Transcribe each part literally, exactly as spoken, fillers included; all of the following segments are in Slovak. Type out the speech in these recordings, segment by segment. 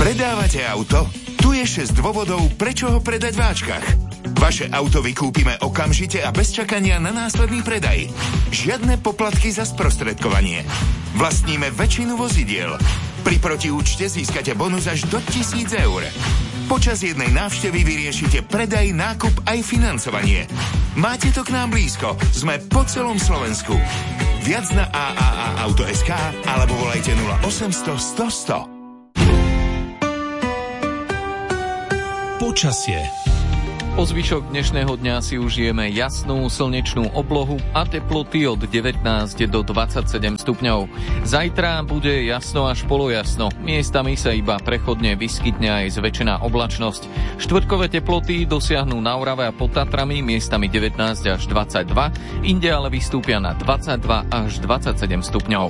Predávate auto? Tu je šesť dôvodov, prečo ho predať v Ačkach. Vaše auto vykúpime okamžite a bez čakania na následný predaj. Žiadne poplatky za sprostredkovanie. Vlastníme väčšinu vozidiel. Pri protiúčte získate bonus až do tisíc eur. Počas jednej návštevy vyriešite predaj, nákup aj financovanie. Máte to k nám blízko. Sme po celom Slovensku. Viac na a a a auto bodka es ká alebo volajte nula osemsto sto sto. Počasie. Po zvyšok dnešného dňa si užijeme jasnú slnečnú oblohu a teploty od devätnásť do dvadsaťsedem stupňov. Zajtra bude jasno až polojasno. Miestami sa iba prechodne vyskytne aj zväčšená oblačnosť. Štvrtkové teploty dosiahnu na Orave a pod Tatrami miestami devätnásť až dvadsaťdva, inde ale vystúpia na dvadsaťdva až dvadsaťsedem stupňov.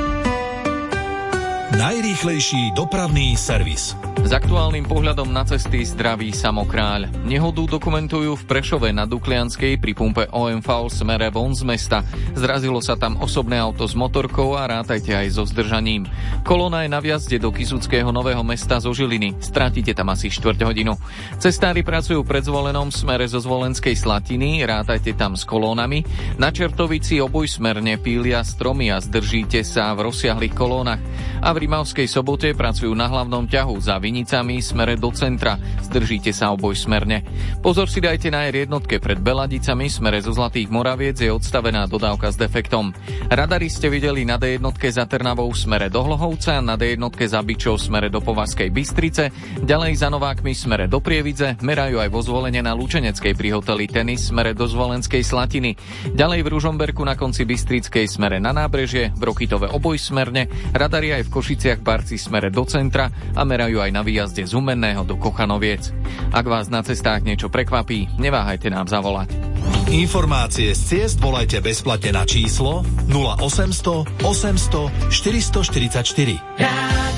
Najrýchlejší dopravný servis. S aktuálnym pohľadom na cesty zdraví Samokráľ. Nehodu dokumentujú v Prešove na Duklianskej pri pumpe ó em vé v smere von z mesta. Zrazilo sa tam osobné auto s motorkou a rátajte aj so zdržaním. Kolóna je na vjazde do Kysuckého Nového Mesta zo Žiliny. Stratíte tam asi štvrť hodinu. Cestári pracujú pred Zvolenom v smere zo Zvolenskej Slatiny. Rátajte tam s kolónami. Na Čertovici obojsmerne pília stromy a zdržíte sa v rozsiahlych kolónach. A v Rimavskej Sobote pracujú na hlavnom ťahu za Vinicami smere do centra. Zdržíte sa obojsmerne. Pozor si dajte na er jednotke pred Beladicami smere zo Zlatých Moraviec je odstavená dodávka s defektom. Radari ste videli na dé jednotke za Trnavou smere do Hlohovca, na dé jednotke za Byčov smere do Považskej Bystrice, ďalej za Novákmi smere do Prievidze, merajú aj vo Zvolene na Lučeneckej pri hoteli Tenis smere do Zvolenskej Slatiny. Ďalej v Ružomberku na konci Bystrickej smere na Nábrežie, v Rokytove obojsmerne, radari aj v Košiciach Barci smere do centra a merajú aj na výjazde z Humenného do Kochanoviec. Ak vás na cestách niečo prekvapí, neváhajte nám zavolať. Informácie z ciest volajte bezplatne na číslo nula osemsto osemsto štyristoštyridsaťštyri.